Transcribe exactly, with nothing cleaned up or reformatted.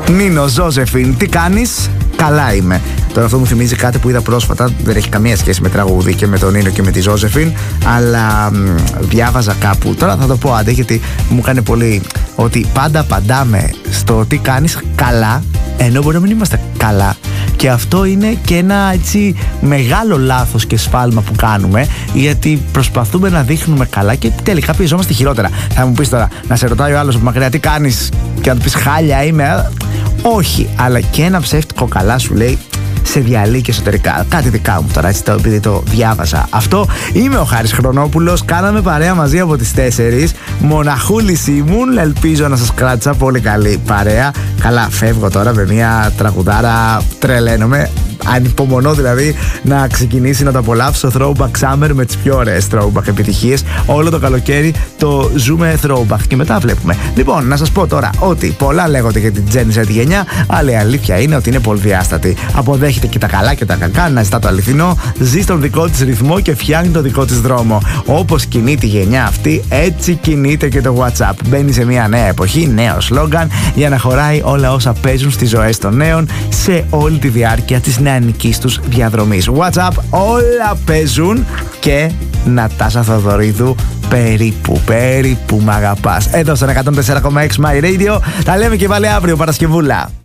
Νίνο, Ζώζεφιν, τι κάνεις? Καλά είμαι. Τώρα αυτό μου θυμίζει κάτι που είδα πρόσφατα. Δεν έχει καμία σχέση με τραγούδι και με τον Νίνο και με τη Ζώζεφιν. Αλλά μ, διάβαζα κάπου. Τώρα θα το πω άντε, γιατί μου κάνει πολύ. Ότι πάντα απαντάμε στο τι κάνεις καλά, ενώ μπορεί να μην είμαστε καλά. Και αυτό είναι και ένα έτσι μεγάλο λάθος και σφάλμα που κάνουμε, γιατί προσπαθούμε να δείχνουμε καλά και τελικά πιεζόμαστε χειρότερα. Θα μου πεις τώρα, να σε ρωτάει ο άλλος από μακριά τι κάνεις και να του πεις χάλια είμαι. Όχι, αλλά και ένα ψεύτικο καλά σου λέει σε διαλύει και εσωτερικά. Κάτι δικά μου τώρα, έτσι, το, επειδή το διάβαζα. Αυτό είμαι ο Χάρης Χρονόπουλος. Κάναμε παρέα μαζί από τις τέσσερις. Μοναχούλης ήμουν. Ελπίζω να σας κράτησα πολύ καλή παρέα. Καλά, φεύγω τώρα με μια τραγουδάρα. Τρελαίνομαι. Ανυπομονώ δηλαδή να ξεκινήσει να το απολαύσω. Throwback Summer με τις πιο ωραίες throwback επιτυχίες. Όλο το καλοκαίρι το ζούμε throwback και μετά βλέπουμε. Λοιπόν, να σας πω τώρα ότι πολλά λέγονται για την Gen Z γενιά, αλλά η αλήθεια είναι ότι είναι πολυδιάστατη. Αποδέχεται και τα καλά και τα κακά, να ζητά το αληθινό, ζει στον δικό της ρυθμό και φτιάχνει το δικό της δρόμο. Όπως κινεί τη γενιά αυτή, έτσι κινείται και το WhatsApp. Μπαίνει σε μια νέα εποχή, νέο σλόγγαν, για να χωράει όλα όσα παίζουν στις ζωές των νέων σε όλη τη διάρκεια της νεανικής τους διαδρομής. WhatsApp, όλα παίζουν και Νατάσα Θοδωρίδου, περίπου, περίπου μ' αγαπάς. Εδώ στον εκατόν τέσσερα κόμμα έξι My Radio. Τα λέμε και πάλι αύριο Παρασκευούλα.